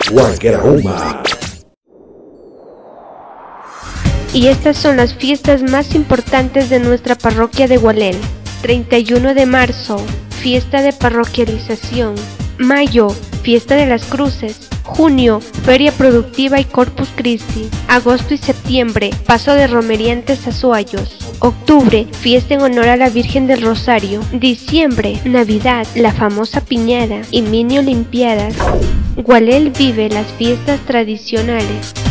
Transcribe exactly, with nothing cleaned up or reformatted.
Guaquerahuma. Y estas son las fiestas más importantes de nuestra parroquia de Gualel. treinta y uno de marzo, fiesta de parroquialización. Mayo, fiesta de las cruces. Junio, feria productiva y Corpus Christi. Agosto y septiembre, paso de romería en Tezazuayos. Octubre, fiesta en honor a la Virgen del Rosario. Diciembre, Navidad, la famosa piñada y mini olimpiadas. Gualel vive las fiestas tradicionales.